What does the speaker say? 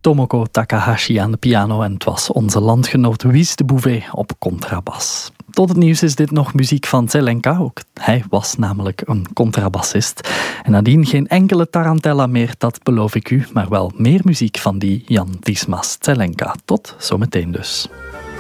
Tomoko Takahashi aan de piano en het was onze landgenoot Wies de Bouvet op contrabas. Tot het nieuws is dit nog muziek van Zelenka. Ook hij was namelijk een contrabassist. En nadien geen enkele tarantella meer, dat beloof ik u, maar wel meer muziek van die Jan Dismas Zelenka. Tot zometeen dus.